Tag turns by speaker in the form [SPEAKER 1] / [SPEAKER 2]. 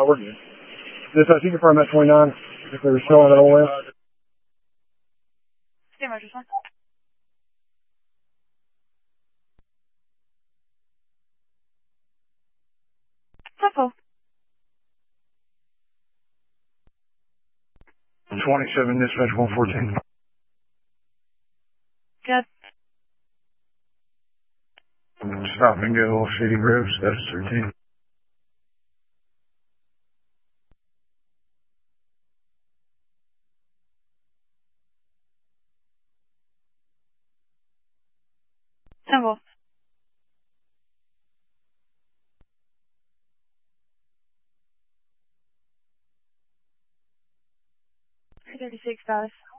[SPEAKER 1] we're good. Just, you confirm that 29, if they were still on that old list.
[SPEAKER 2] Stand by, just one. Tempo.
[SPEAKER 1] 27, dispatch 114.
[SPEAKER 2] Good.
[SPEAKER 1] Stop and go, City Grove, status 13.
[SPEAKER 2] Tempo. 336, guys.